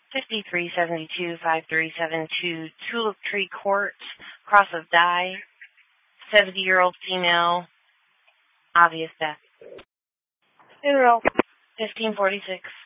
5372-5372 Tulip Tree Court, Cross of Dye, 70-year-old female, obvious death. Funeral. 1546.